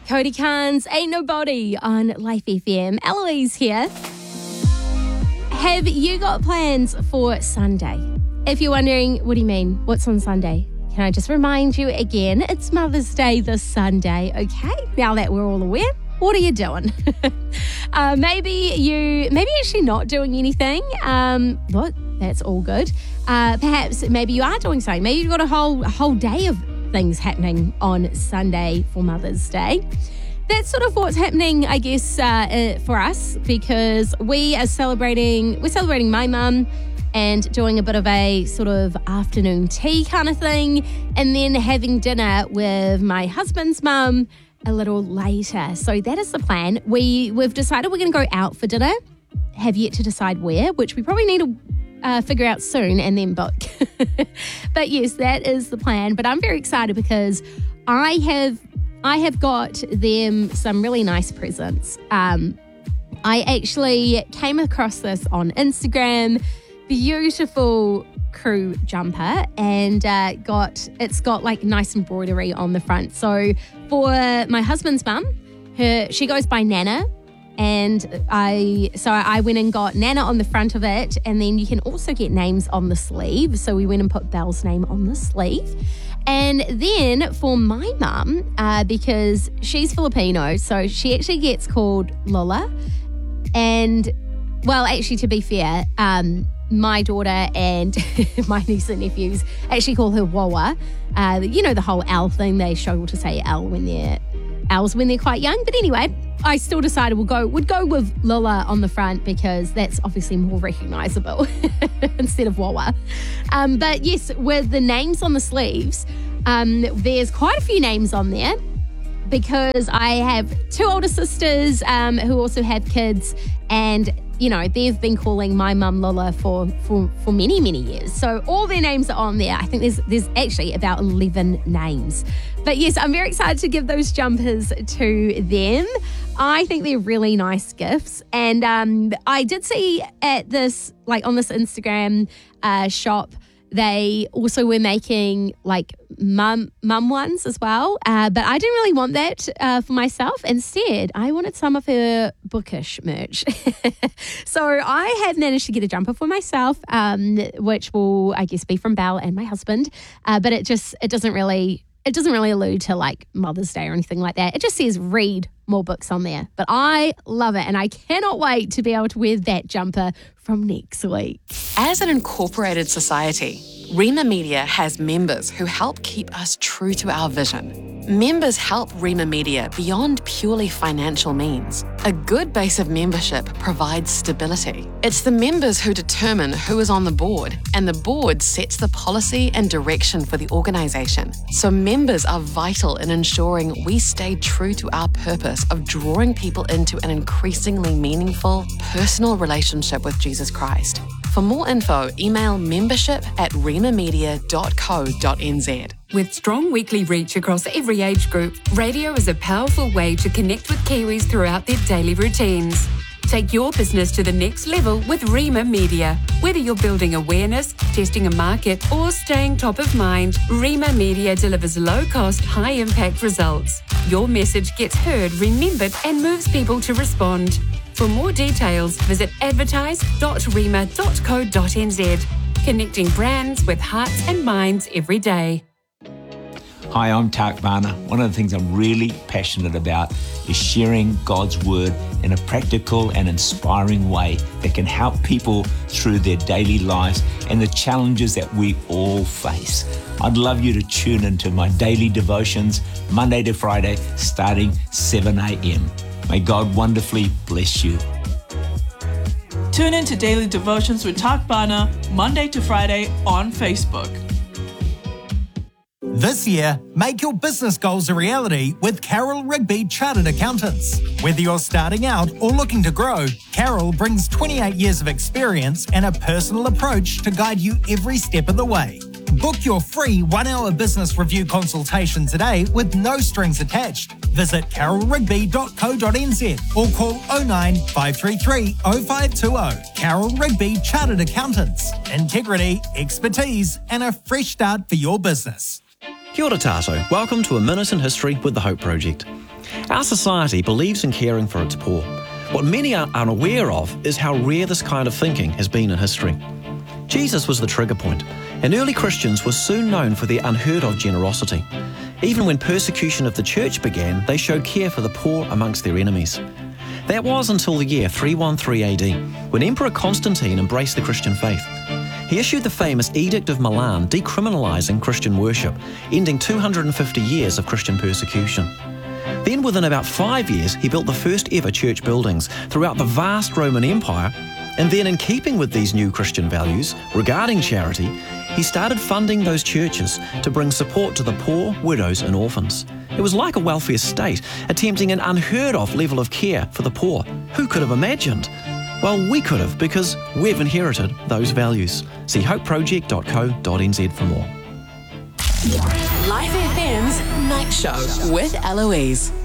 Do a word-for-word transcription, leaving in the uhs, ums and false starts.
Cody Carnes, Ain't Nobody on Life F M. Eloise here. Have you got plans for Sunday? If you're wondering, what do you mean? What's on Sunday? Can I just remind you again, it's Mother's Day this Sunday, okay? Now that we're all aware, what are you doing? uh, maybe you, maybe you're actually not doing anything. Um, look, that's all good. Uh, perhaps maybe you are doing something. Maybe you've got a whole, a whole day of things happening on Sunday for Mother's Day. That's sort of what's happening, I guess, uh, uh, for us, because we are celebrating, we're celebrating my mum and doing a bit of a sort of afternoon tea kind of thing, and then having dinner with my husband's mum a little later. So that is the plan. We, we've decided we're going to go out for dinner, have yet to decide where, which we probably need to Uh, figure out soon and then book. But yes, that is the plan. But I'm very excited because I have I have got them some really nice presents. Um, I actually came across this on Instagram, beautiful crew jumper, and uh, got it's got like nice embroidery on the front. So for my husband's mum, her she goes by Nana. And I, so I went and got Nana on the front of it, and then you can also get names on the sleeve. So we went and put Belle's name on the sleeve. And then for my mum, uh, because she's Filipino, so she actually gets called Lola. And, well, actually, to be fair, um, my daughter and my niece and nephews actually call her Wawa. Uh, you know, the whole L thing, they struggle to say L when they're L's when they're quite young. But anyway, I still decided we'll go, would go with Lola on the front because that's obviously more recognisable instead of Wawa. Um, but yes, with the names on the sleeves, um, there's quite a few names on there because I have two older sisters um, who also have kids, and you know, they've been calling my mum Lola for, for, for many, many years. So all their names are on there. I think there's there's actually about eleven names. But yes, I'm very excited to give those jumpers to them. I think they're really nice gifts. And um, I did see at this, like on this Instagram uh, shop, they also were making like mum mum ones as well. Uh, but I didn't really want that uh, for myself. Instead, I wanted some of her bookish merch. So I have managed to get a jumper for myself, um, which will, I guess, be from Belle and my husband. Uh, but it just, it doesn't really... It doesn't really allude to like Mother's Day or anything like that. It just says read more books on there. But I love it, and I cannot wait to be able to wear that jumper from next week. As an incorporated society, Rima Media has members who help keep us true to our vision. Members help Rima Media beyond purely financial means. A good base of membership provides stability. It's the members who determine who is on the board, and the board sets the policy and direction for the organisation. So members are vital in ensuring we stay true to our purpose of drawing people into an increasingly meaningful, personal relationship with Jesus Christ. For more info, email membership at rimamedia dot co dot n z. With strong weekly reach across every age group, radio is a powerful way to connect with Kiwis throughout their daily routines. Take your business to the next level with Rima Media. Whether you're building awareness, testing a market, or staying top of mind, Rima Media delivers low-cost, high-impact results. Your message gets heard, remembered, and moves people to respond. For more details, visit advertise dot rima dot co dot n z. Connecting brands with hearts and minds every day. Hi, I'm Tak Varner. One of the things I'm really passionate about is sharing God's Word in a practical and inspiring way that can help people through their daily lives and the challenges that we all face. I'd love you to tune into my daily devotions, Monday to Friday, starting seven a.m. May God wonderfully bless you. Tune in to Daily Devotions with Tak Bana, Monday to Friday on Facebook. This year, make your business goals a reality with Carol Rigby Chartered Accountants. Whether you're starting out or looking to grow, Carol brings twenty-eight years of experience and a personal approach to guide you every step of the way. Book your free one-hour business review consultation today with no strings attached. Visit carol rigby dot co dot n z or call oh nine, five three three, oh five two oh. Carol Rigby Chartered Accountants. Integrity, expertise, and a fresh start for your business. Kia ora tātou. Welcome to A Minute in History with the Hope Project. Our society believes in caring for its poor. What many are unaware of is how rare this kind of thinking has been in history. Jesus was the trigger point, and early Christians were soon known for their unheard-of generosity. Even when persecution of the church began, they showed care for the poor amongst their enemies. That was until the year three thirteen A D, when Emperor Constantine embraced the Christian faith. He issued the famous Edict of Milan decriminalising Christian worship, ending two hundred fifty years of Christian persecution. Then within about five years, he built the first ever church buildings throughout the vast Roman Empire, and then in keeping with these new Christian values regarding charity, he started funding those churches to bring support to the poor, widows and orphans. It was like a welfare state, attempting an unheard of level of care for the poor. Who could have imagined? Well, we could have, because we've inherited those values. See hope project dot co dot n z for more. Life F M's Night Show with Eloise.